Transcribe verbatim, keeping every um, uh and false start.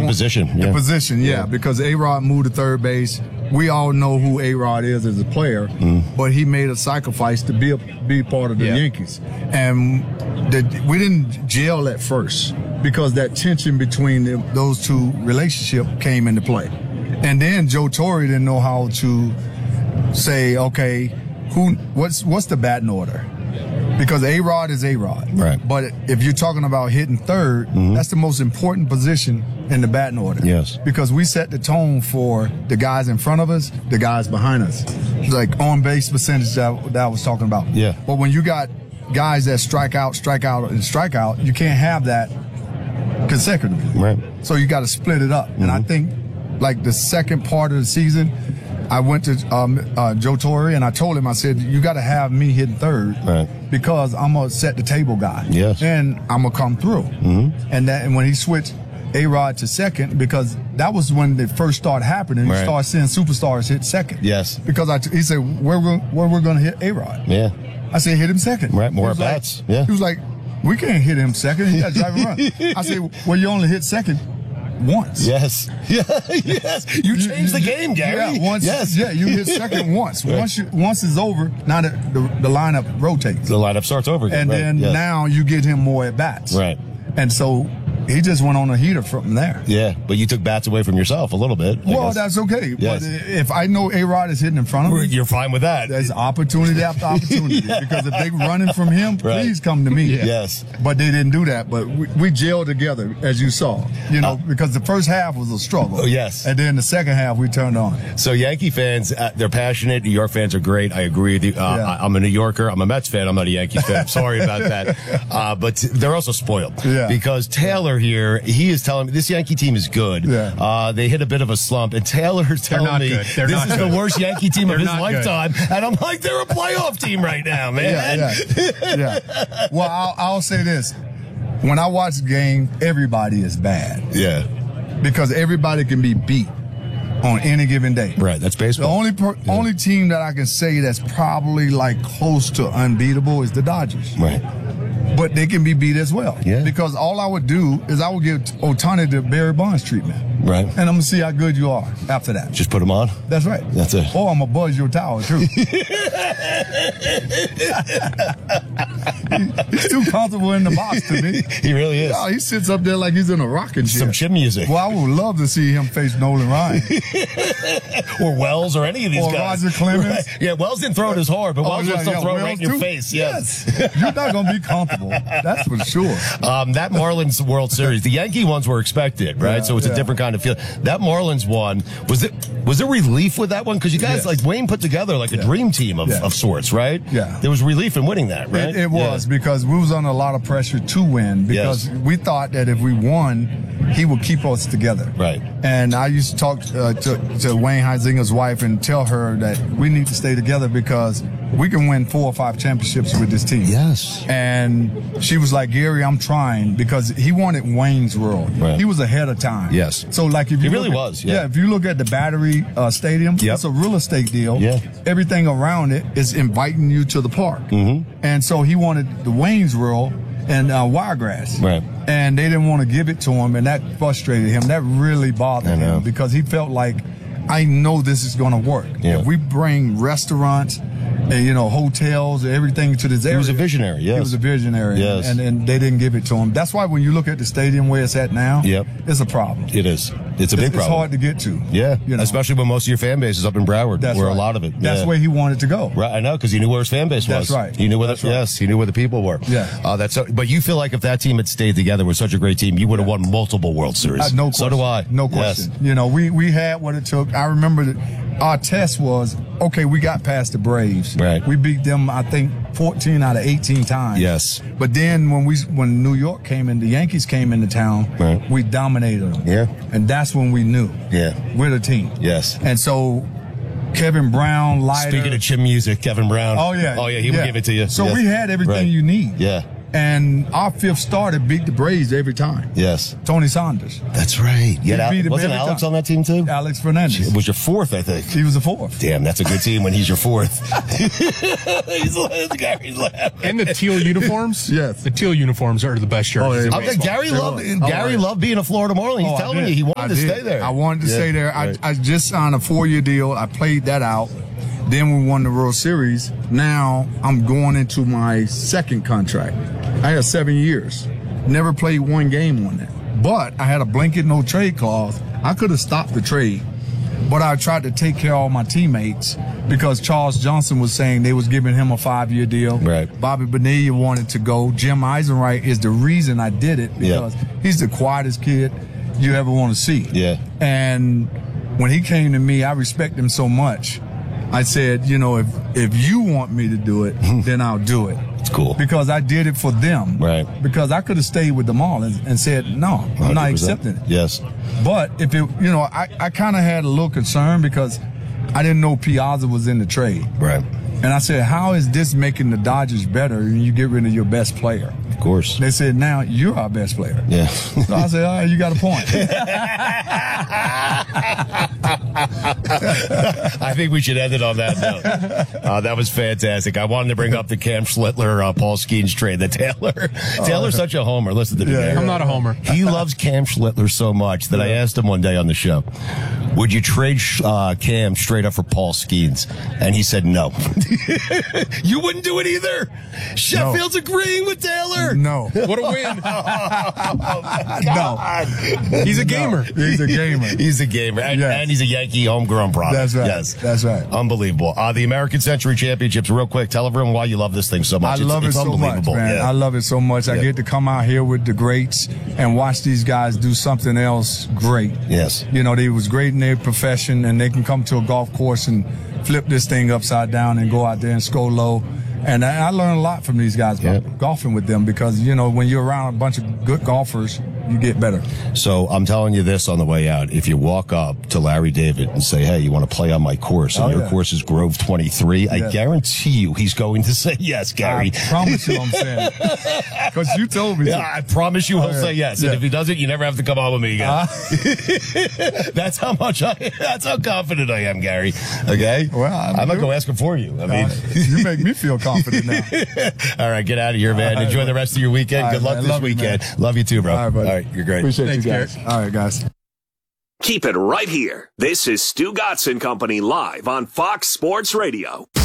Different position. The yeah. position, yeah, yeah. Because A-Rod moved to third base. We all know who A-Rod is as a player, mm. but he made a sacrifice to be a, be part of the yeah. Yankees. And the, we didn't gel at first because that tension between the, those two relationship came into play. And then Joe Torre didn't know how to say, okay, who what's what's the batting order? Because A-Rod is A-Rod. Right. But if you're talking about hitting third, mm-hmm. that's the most important position in the batting order. Yes. Because we set the tone for the guys in front of us, the guys behind us. Like on-base percentage that, that I was talking about. Yeah. But when you got guys that strike out, strike out, and strike out, you can't have that consecutively. Right. So you got to split it up. Mm-hmm. And I think, like, the second part of the season, I went to um, uh, Joe Torre and I told him, I said, you got to have me hitting third right. because I'm going to set the table guy. Yes. And I'm going to come through. Mm-hmm. And that, and when he switched A-Rod to second, because that was when it first started happening, right. you started seeing superstars hit second. Yes. Because I t- he said, where we're, where we're going to hit A-Rod. Yeah. I said, hit him second. Right, more at bats. Like, yeah. He was like, we can't hit him second. He got to drive and run. I said, well, you only hit second once. Yes. Yeah. Yes. You changed the game, Gary. Yeah. Once. Yes. Yeah. You hit second once. Right. Once you, once it's over, now the, the the lineup rotates. The lineup starts over again. And right. then yes. now you get him more at bats. Right. And so he just went on a heater from there. Yeah, but you took bats away from yourself a little bit. I well, guess. That's okay. Yes. But if I know A-Rod is hitting in front of me, you're fine with that. There's opportunity after opportunity. Yeah. Because if they're running from him, right. please come to me. Yeah. Yes. But they didn't do that. But we, we gelled together, as you saw. You know, uh, because the first half was a struggle. Oh, yes. And then the second half, we turned on. So Yankee fans, uh, they're passionate. New York fans are great. I agree with you. Uh, yeah. I, I'm a New Yorker. I'm a Mets fan. I'm not a Yankee fan. Sorry about that. Uh, but they're also spoiled. Yeah. Because Taylor here, he is telling me this Yankee team is good. Yeah. Uh, they hit a bit of a slump, and Taylor's telling me this good. is good. the worst Yankee team of his not lifetime. Good. And I'm like, they're a playoff team right now, man. Yeah, yeah. yeah. Well, I'll, I'll say this. When I watch the game, everybody is bad. Yeah. Because everybody can be beat on any given day. Right, that's baseball. The only per, yeah. only team that I can say that's probably like close to unbeatable is the Dodgers. Right. But they can be beat as well. Yeah. Because all I would do is I would give Ohtani the Barry Bonds treatment. Right. And I'm going to see how good you are after that. Just put him on? That's right. That's it. Or I'm going to buzz your towel, too. He's too comfortable in the box to me. He really is. No, he sits up there like he's in a rocking chair. Some chin music. Well, I would love to see him face Nolan Ryan. Or Wells or any of these or guys. Or Roger Clemens. Right. Yeah, Wells didn't throw it as hard, but oh, Wells yeah, will still yeah, throw Wells it right in your too? face. Yes. yes. You're not going to be comfortable. That's for sure. Um, that Marlins World Series, the Yankee ones were expected, right? Yeah, so it's yeah. a different kind of feel. That Marlins one, was it was there relief with that one? Because you guys, yes. like Wayne put together like a yeah. dream team of, yeah. of sorts, right? Yeah. There was relief in winning that, right? It, it was yeah. because we was under a lot of pressure to win because yes. we thought that if we won, he would keep us together. Right. And I used to talk uh, to, to Wayne Huizinga's wife and tell her that we need to stay together because we can win four or five championships with this team. Yes. And she was like, Gary, I'm trying because he wanted Wayne's World. Right. He was ahead of time. Yes. So like if you he really at, was. Yeah. yeah. If you look at the Battery uh, Stadium, yep. it's a real estate deal. Yeah. Everything around it is inviting you to the park. Mm-hmm. And so he wanted the Wayne's World and uh, Wiregrass. Right. And they didn't want to give it to him, and that frustrated him. That really bothered him because he felt like, I know this is going to work. Yeah. If we bring restaurants, and, you know, hotels, everything to this area. He was a visionary, yes. He was a visionary. Yes. And, and they didn't give it to him. That's why when you look at the stadium where it's at now, yep. it's a problem. It is. It's a big it's, problem. It's hard to get to. Yeah. You know? Especially when most of your fan base is up in Broward, That's where right. a lot of it. That's yeah. where he wanted to go. Right, I know, because he knew where his fan base was. That's right. He knew where that's the, right. Yes, he knew where the people were. Yeah. Uh, that's so, but you feel like if that team had stayed together with such a great team, you would have yeah. won multiple World Series. Uh, no question. So do I. No question. Yes. You know, we, we had what it took. I remember that our test was, okay, we got past the Braves. Right. We beat them, I think, fourteen out of eighteen times. Yes. But then when we when New York came in, the Yankees came into town, right. we dominated them. Yeah. And that's when we knew. Yeah. We're the team. Yes. And so Kevin Brown, Leiter. Speaking of chin music, Kevin Brown. Oh, yeah. Oh, yeah, he yeah. would give it to you. So yes. we had everything right. you need. Yeah. And our fifth starter beat the Braves every time. Yes. Tony Saunders. That's right. Yeah, He beat him wasn't every Alex time. on that team too? Alex Fernandez. It was your fourth, I think. He was the fourth. Damn, that's a good team when he's your fourth. he's laughing. Gary's laughing. And the teal uniforms? Yes. The teal uniforms are the best jerseys. Oh, I think Gary loved Oh, Gary yeah. loved being a Florida Marlin. He's Oh, I telling did. you he wanted I to did. stay there. I wanted to Yeah, stay there. right. I, I just signed a four-year deal. I played that out. Then we won the World Series. Now I'm going into my second contract. I had seven years. Never played one game on that. But I had a blanket no trade clause. I could have stopped the trade. But I tried to take care of all my teammates because Charles Johnson was saying they was giving him a five-year deal. Right. Bobby Bonilla wanted to go. Jim Eisenreich is the reason I did it because Yeah. he's the quietest kid you ever want to see. Yeah. And when he came to me, I respect him so much. I said, you know, if if you want me to do it, then I'll do it. It's cool. Because I did it for them. Right. Because I could have stayed with the Marlins and said, no, I'm one hundred not percent. accepting it. Yes. But if it, you know, I, I kind of had a little concern because I didn't know Piazza was in the trade. Right. And I said, how is this making the Dodgers better when you get rid of your best player? Of course. They said, now you're our best player. Yeah. So I said, all right, you got a point. I think we should end it on that note. Uh, that was fantastic. I wanted to bring up the Cam Schlittler, uh, Paul Skeens trade. The Taylor. Taylor's such a homer. Listen to me. Yeah, Gary. I'm not a homer. He loves Cam Schlittler so much that I asked him one day on the show, would you trade uh, Cam straight up for Paul Skeens? And he said no. You wouldn't do it either? Sheffield's agreeing with Taylor. No. What a win. No. He's a gamer. He's a gamer. He's a gamer. And, Yes. and he's a Yankee homegrown product. That's right. Yes. That's right. Unbelievable. Uh, the American Century Championships, real quick. Tell everyone why you love this thing so I much. It's, love it's it so much, unbelievable. man. Yeah. I love it so much. I Yeah. get to come out here with the greats and watch these guys do something else great. Yes. You know, they was great in their profession, and they can come to a golf course and flip this thing upside down and go out there and score low. And I, I learned a lot from these guys Yeah. golfing with them because, you know, when you're around a bunch of good golfers, you get better. So I'm telling you this on the way out. If you walk up to Larry David and say, hey, you want to play on my course, and Oh, your yeah. course is Grove twenty-three, I Yeah. guarantee you he's going to say yes, Gary. I promise you I'm saying it. Because you told me Yeah, to. I promise you he'll Oh, yeah. say yes. And Yeah. if he doesn't, you never have to come on with me again. Uh, That's how much I, that's how confident I am, Gary. Okay? Well, I'm I'm not good. going to ask him for you. I mean, Uh, you make me feel confident now. all right, get out of here, man. All right, Enjoy man. the rest of your weekend. All right, Good luck man. this Love you, weekend. man. Love you too, bro. All right, buddy. All right, you're great. Appreciate Thanks, you guys. Garrett. All right, guys. Keep it right here. This is Stu Gatz and Company live on Fox Sports Radio.